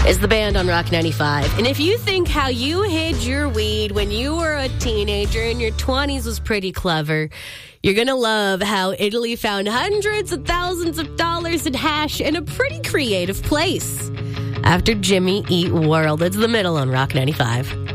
is the band on Rock 95. And if you think how you hid your weed when you were a teenager in your 20s was pretty clever, you're going to love how Italy found hundreds of thousands of dollars in hash in a pretty creative place. After Jimmy Eat World, it's The Middle on Rock 95.